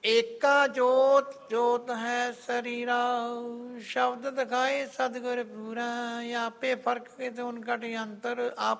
ਏਕਾ ਜੋਤ ਜੋਤ ਹੈ ਸਰੀਰਾ, ਸ਼ਬਦ ਦਿਖਾਏ ਸਤਿਗੁਰ ਪੂਰਾ। ਆਪੇ ਫਰਕ ਕੇ ਤੁਨ ਘਟ ਅੰਤਰ,